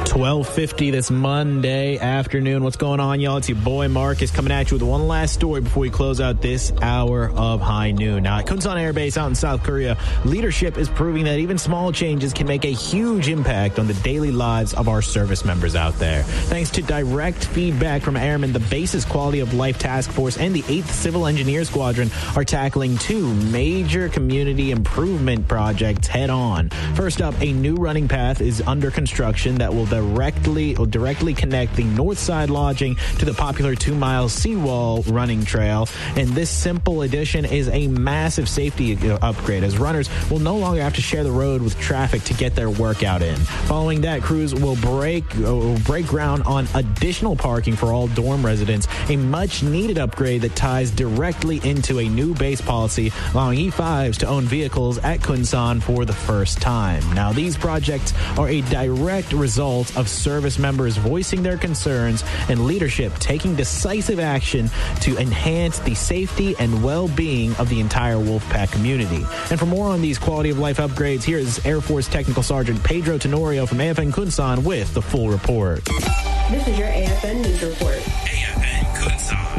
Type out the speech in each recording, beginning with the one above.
12:50 this Monday afternoon. What's going on, y'all? It's your boy Marcus coming at you with one last story before we close out this hour of High Noon. Now, at Kunsan Air Base out in South Korea, leadership is proving that even small changes can make a huge impact on the daily lives of our service members out there. Thanks to direct feedback from airmen, the base's Quality of Life Task Force and the 8th Civil Engineer Squadron are tackling two major community improvement projects head on. First up, a new running path is under construction that will directly connect the North Side Lodging to the popular 2-mile seawall running trail. And this simple addition is a massive safety upgrade, as runners will no longer have to share the road with traffic to get their workout in. Following that, crews will break ground on additional parking for all dorm residents, a much-needed upgrade that ties directly into a new base policy, allowing E5s to own vehicles at Kunsan for the first time. Now, these projects are a direct result of service members voicing their concerns and leadership taking decisive action to enhance the safety and well-being of the entire Wolfpack community. And for more on these quality of life upgrades, here is Air Force Technical Sergeant Pedro Tenorio from AFN Kunsan with the full report. This is your AFN News Report. AFN Kunsan.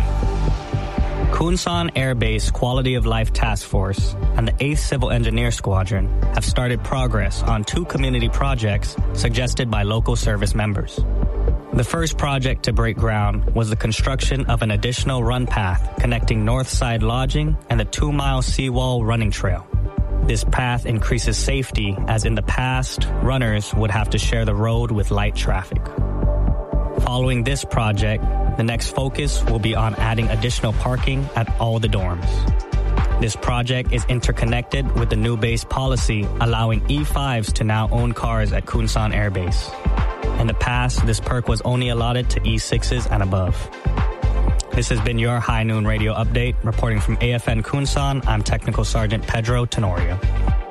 Kunsan Air Base Quality of Life Task Force and the 8th Civil Engineer Squadron have started progress on two community projects suggested by local service members. The first project to break ground was the construction of an additional run path connecting Northside Lodging and the 2-mile seawall running trail. This path increases safety, as in the past, runners would have to share the road with light traffic. Following this project, the next focus will be on adding additional parking at all the dorms. This project is interconnected with the new base policy, allowing E5s to now own cars at Kunsan Air Base. In the past, this perk was only allotted to E6s and above. This has been your High Noon Radio Update. Reporting from AFN Kunsan, I'm Technical Sergeant Pedro Tenorio.